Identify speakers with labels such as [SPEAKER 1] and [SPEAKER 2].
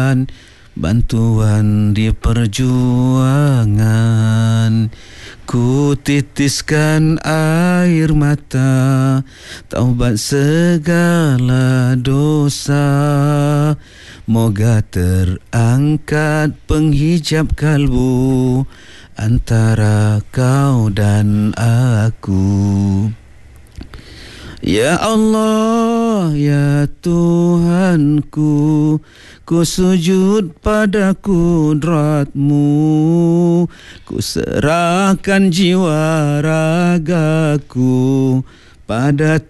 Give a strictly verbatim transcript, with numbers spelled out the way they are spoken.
[SPEAKER 1] bantuan di perjuangan. Ku titiskan air mata, taubat segala dosa. Moga terangkat penghijab kalbu antara kau dan aku. Ya Allah, ya Tuhanku, ku sujud pada kudrat-Mu, ku serahkan jiwa ragaku pada